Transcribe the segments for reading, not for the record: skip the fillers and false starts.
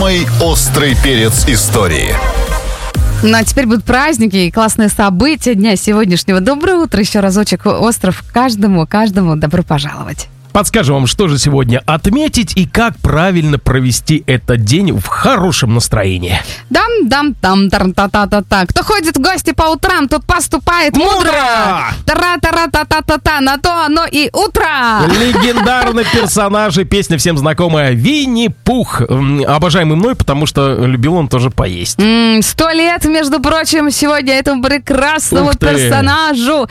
Самый острый перец истории. Ну, а теперь будут праздники и классные события дня сегодняшнего. Доброе утро еще разочек, остров. Каждому добро пожаловать. Подскажем вам, что же сегодня отметить и как правильно провести этот день в хорошем настроении. Дам-дам-там-тар-та-та-та-та. Кто ходит в гости по утрам, тот поступает мудро. Тара-тара-та-та-та-та. На то оно и утро. Легендарный персонаж и песня всем знакомая Винни-Пух. Обожаемый мной, потому что любил он тоже поесть. 100 лет, между прочим, сегодня этому прекрасному персонажу.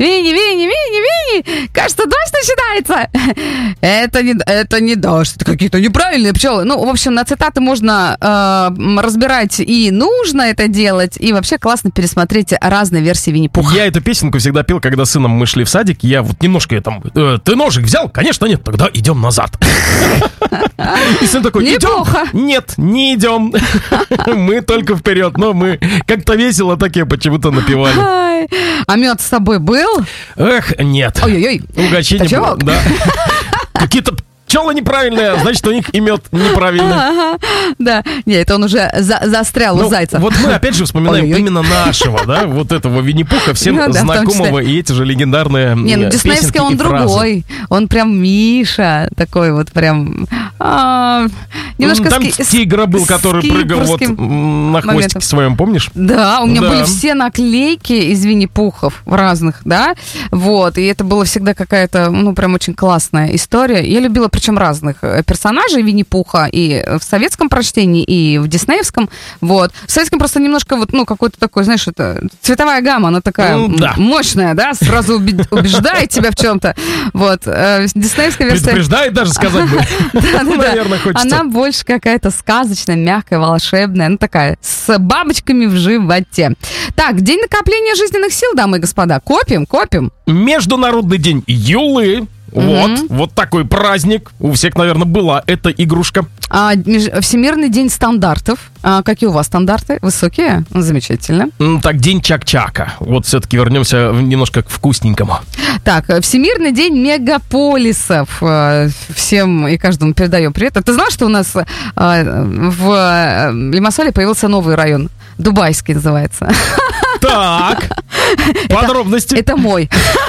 Винни. Кажется, дождь начинается. Это не дождь, это какие-то неправильные пчелы. Ну, в общем, на цитаты можно разбирать, и нужно это делать, и вообще классно пересмотреть разные версии Винни-Пуха. Я эту песенку всегда пел, когда с сыном мы шли в садик. Я вот немножко там... Ты ножик взял? Конечно, нет. Тогда идем назад. И сын такой, неплохо. Идем? Нет, не идем. Мы только вперед. Но мы как-то весело такие почему-то напевали. А мед с собой был? Эх, нет. Ой-ой-ой. Угощение было, да. Какие-то пчелы неправильные, значит, у них и мед неправильный. Ага, да. Нет, это он уже застрял у зайца. Вот мы опять же вспоминаем именно нашего, да, вот этого Винни-Пуха, всем знакомого, и эти же легендарные песенки. Не, ну диснеевский он другой. Он прям Миша, такой вот прям... Немножко там тигра был, который прыгал вот на хвостике своем, помнишь? Да, у меня были все наклейки из Винни-Пухов разных, да, вот, и это было всегда какая-то, ну, прям очень классная история. Я любила, причем разных персонажей Винни-Пуха и в советском прочтении, и в диснеевском, вот. В советском просто немножко вот, ну, какой-то такой, знаешь, это цветовая гамма, она такая мощная, да, сразу убеждает тебя в чем-то, вот. Диснеевская версия... Предупреждает даже, сказать бы. Наверное, хочется. Она больше какая-то сказочная, мягкая, волшебная, ну такая, с бабочками в животе. Так, день накопления жизненных сил, дамы и господа. Копим. Международный день Юлы. Вот такой праздник. У всех, наверное, была эта игрушка. Всемирный день стандартов. Какие у вас стандарты? Высокие? Замечательно. Так, день Чак-Чака. Вот все-таки вернемся немножко к вкусненькому. Так, Всемирный день мегаполисов. Всем и каждому передаем привет. Ты знал, что у нас в Лимассоле появился новый район? Дубайский называется. Так, подробности. Это мой.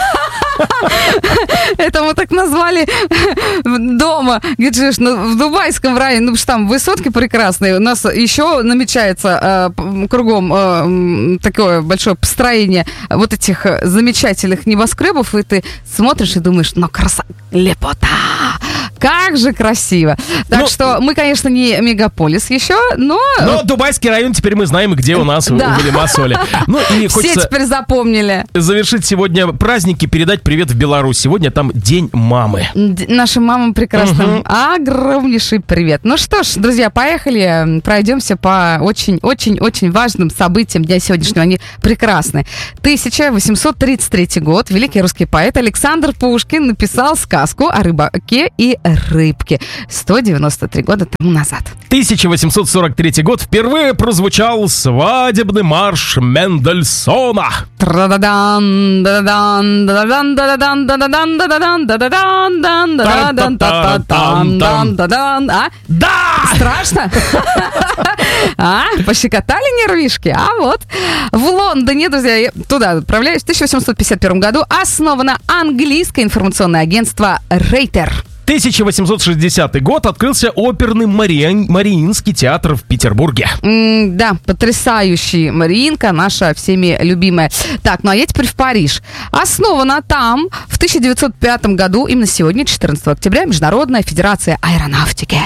Это мы так назвали дома, где ты живешь, в Дубайском районе, ну, потому что там высотки прекрасные. У нас еще намечается кругом такое большое построение вот этих замечательных небоскребов, и ты смотришь и думаешь, ну, лепота! Как же красиво. Так что мы, конечно, не мегаполис еще, но... Но Дубайский район теперь мы знаем, где у нас в Лимассоле. Ну, и все теперь запомнили. Завершить сегодня праздники, передать привет в Беларусь. Сегодня там День мамы. Нашим мамам прекрасным огромнейший привет. Ну что ж, друзья, поехали. Пройдемся по очень-очень-очень важным событиям дня сегодняшнего. Они прекрасны. 1833 год. Великий русский поэт Александр Пушкин написал сказку о рыбаке и рыбке. 193 года тому назад. 1843 год. Впервые прозвучал свадебный марш Мендельсона. Да! Страшно? Пощекотали нервишки? А вот. В Лондоне, друзья, я туда отправляюсь. В 1851 году основано английское информационное агентство Рейтер. 1860 год. Открылся оперный Мариинский театр в Петербурге. Да, потрясающий. Мариинка, наша всеми любимая. Так, ну а я теперь в Париж. Основана там в 1905 году, именно сегодня, 14 октября, Международная федерация аэронавтики.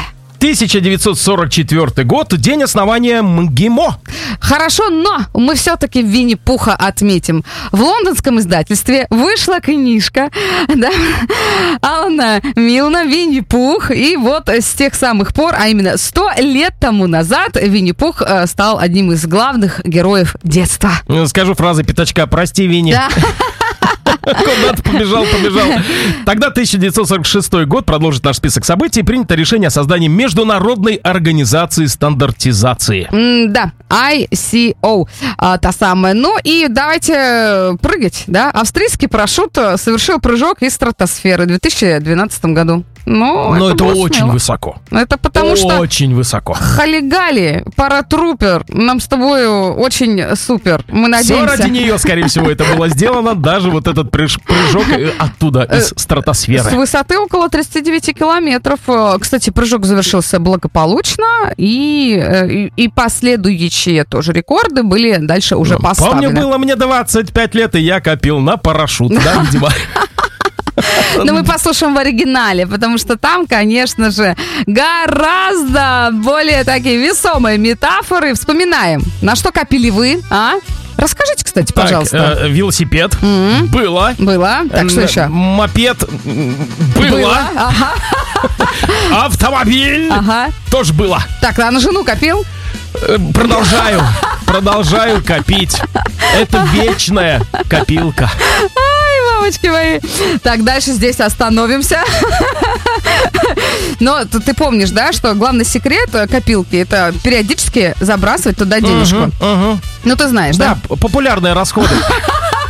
1944 год, день основания МГИМО. Хорошо, но мы все-таки Винни-Пуха отметим. В лондонском издательстве вышла книжка, да, Алана Милна «Винни-Пух». И вот с тех самых пор, а именно 100 лет тому назад, Винни-Пух стал одним из главных героев детства. Скажу фразой Пятачка: «Прости, Винни». Да. Куда-то побежал. Тогда 1946 год, продолжит наш список событий, принято решение о создании Международной организации стандартизации. Да, ICO, та самая. Ну и давайте прыгать, да. Австрийский парашют совершил прыжок из стратосферы в 2012 году. Ну, Но это было очень смело. высоко. Это потому что Очень высоко. Халигали, паратрупер, нам с тобой очень супер. Мы Все надеемся. ради нее, скорее всего, это было сделано. Даже вот этот прыжок оттуда, из С стратосферы. высоты около 39 километров. Кстати, прыжок завершился благополучно, и последующие тоже рекорды были дальше уже поставлены. Помню, было мне 25 лет, и я копил на парашют, да, видимо. Но мы послушаем в оригинале, потому что там, конечно же, гораздо более такие весомые метафоры. Вспоминаем, на что копили вы, а? Расскажите, кстати, пожалуйста. Велосипед. Было. Было. Так, что еще? Мопед. Было. Ага. Автомобиль. Ага. Тоже было. Так, а на жену копил? Продолжаю копить. Это вечная копилка. Ай, мамочки мои. Так, дальше здесь остановимся. Но ты помнишь, да, что главный секрет копилки — это периодически забрасывать туда денежку. Ну, ты знаешь, да? Да, популярные расходы.